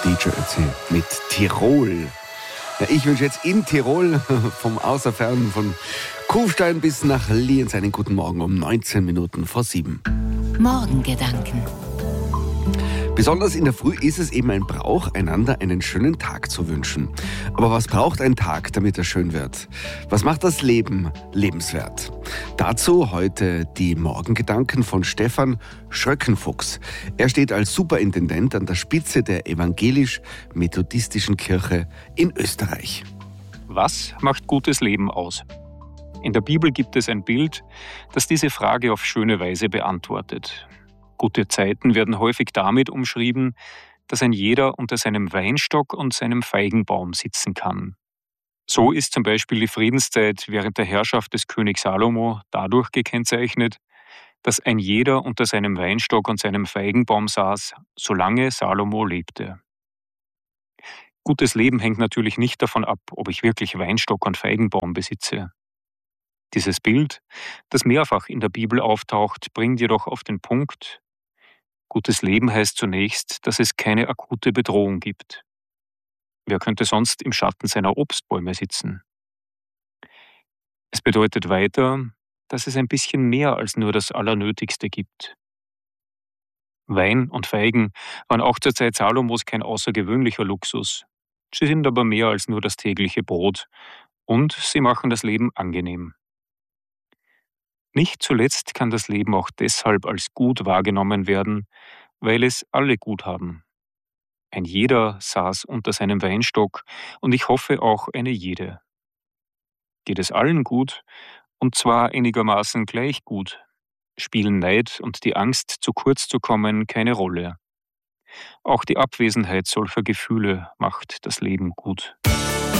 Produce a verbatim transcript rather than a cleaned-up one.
D J Ötzi mit Tirol. Ja, ich wünsche jetzt in Tirol vom Außerfern von Kufstein bis nach Lienz einen guten Morgen um neunzehn Minuten vor sieben. Morgengedanken. Besonders in der Früh ist es eben ein Brauch, einander einen schönen Tag zu wünschen. Aber was braucht ein Tag, damit er schön wird? Was macht das Leben lebenswert? Dazu heute die Morgengedanken von Stefan Schröckenfuchs. Er steht als Superintendent an der Spitze der evangelisch-methodistischen Kirche in Österreich. Was macht gutes Leben aus? In der Bibel gibt es ein Bild, das diese Frage auf schöne Weise beantwortet. Gute Zeiten werden häufig damit umschrieben, dass ein jeder unter seinem Weinstock und seinem Feigenbaum sitzen kann. So ist zum Beispiel die Friedenszeit während der Herrschaft des Königs Salomo dadurch gekennzeichnet, dass ein jeder unter seinem Weinstock und seinem Feigenbaum saß, solange Salomo lebte. Gutes Leben hängt natürlich nicht davon ab, ob ich wirklich Weinstock und Feigenbaum besitze. Dieses Bild, das mehrfach in der Bibel auftaucht, bringt jedoch auf den Punkt: Gutes Leben heißt zunächst, dass es keine akute Bedrohung gibt. Wer könnte sonst im Schatten seiner Obstbäume sitzen? Es bedeutet weiter, dass es ein bisschen mehr als nur das Allernötigste gibt. Wein und Feigen waren auch zur Zeit Salomos kein außergewöhnlicher Luxus. Sie sind aber mehr als nur das tägliche Brot und sie machen das Leben angenehm. Nicht zuletzt kann das Leben auch deshalb als gut wahrgenommen werden, weil es alle gut haben. Ein jeder saß unter seinem Weinstock und ich hoffe auch eine jede. Geht es allen gut, und zwar einigermaßen gleich gut, spielen Neid und die Angst, zu kurz zu kommen, keine Rolle. Auch die Abwesenheit solcher Gefühle macht das Leben gut.